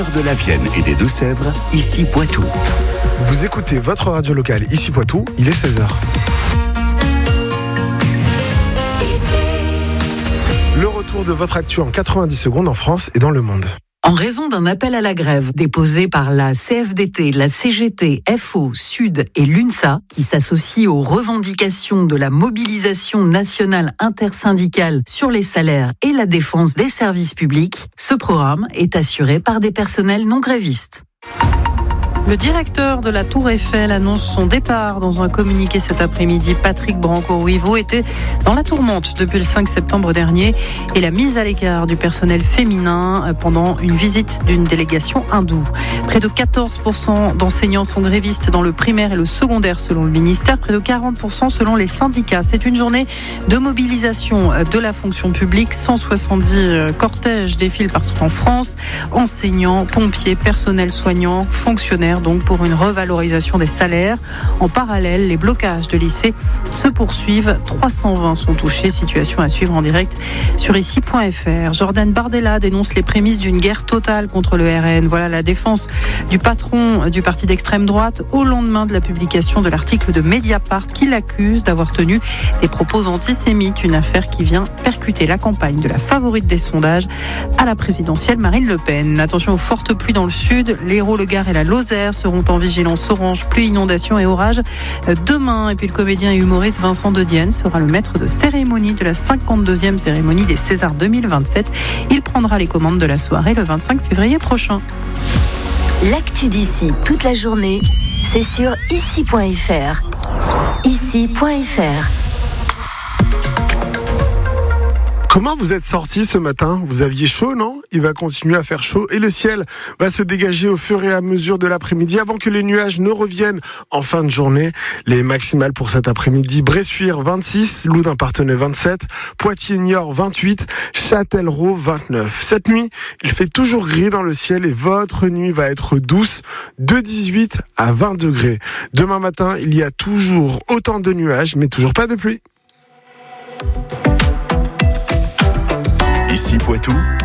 De la Vienne et des Deux-Sèvres, ici Poitou. Vous écoutez votre radio locale, ici Poitou, il est 16h. Le retour de votre actu en 90 secondes en France et dans le monde. En raison d'un appel à la grève déposé par la CFDT, la CGT, FO, Sud et l'UNSA, qui s'associe aux revendications de la mobilisation nationale intersyndicale sur les salaires et la défense des services publics, ce programme est assuré par des personnels non grévistes. Le directeur de la Tour Eiffel annonce son départ dans un communiqué cet après-midi. Patrick Branco-Ruivo était dans la tourmente depuis le 5 septembre dernier et la mise à l'écart du personnel féminin pendant une visite d'une délégation hindoue. Près de 14% d'enseignants sont grévistes dans le primaire et le secondaire selon le ministère, près de 40% selon les syndicats. C'est une journée de mobilisation de la fonction publique. 170 cortèges défilent partout en France. Enseignants, pompiers, personnel soignant, fonctionnaires donc pour une revalorisation des salaires. En parallèle, les blocages de lycées se poursuivent. 320 sont touchés. Situation à suivre en direct sur ici.fr. Jordan Bardella dénonce les prémices d'une guerre totale contre le RN. Voilà la défense du patron du parti d'extrême droite au lendemain de la publication de l'article de Mediapart qui l'accuse d'avoir tenu des propos antisémites. Une affaire qui vient percuter la campagne de la favorite des sondages à la présidentielle Marine Le Pen. Attention aux fortes pluies dans le sud. L'Hérault, le Gard et la Lozère seront en vigilance orange, pluie, inondations et orages demain. Et puis le comédien et humoriste Vincent De Dienne sera le maître de cérémonie de la 52e cérémonie des Césars 2027. Il prendra les commandes de la soirée le 25 février prochain. L'actu d'ici toute la journée, c'est sur ici.fr. Ici.fr. Comment vous êtes sortis ce matin ? Vous aviez chaud, non ? Il va continuer à faire chaud et le ciel va se dégager au fur et à mesure de l'après-midi avant que les nuages ne reviennent en fin de journée. Les maximales pour cet après-midi: Bressuire 26, Loudun-Parthenay 27, Poitiers-Niort 28, Châtellerault 29. Cette nuit, il fait toujours gris dans le ciel et votre nuit va être douce de 18 à 20 degrés. Demain matin, il y a toujours autant de nuages mais toujours pas de pluie. Ici Poitou,